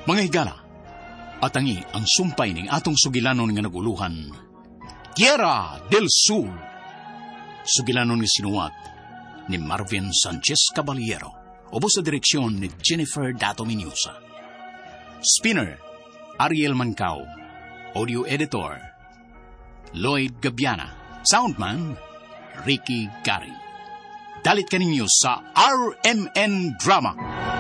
Mga higala, atangi ang sumpay ning atong sugilanon nga naguluhan, Tierra del Sur. Sugilanon nga sinuwat ni Marvin Sanchez Caballero, ubos sa direksyon ni Jennifer Dato Miñosa. Spinner, Ariel Mancao. Audio editor, Lloyd Gabiana. Soundman, Ricky Gary. Dalit kaninyo sa RMN Drama.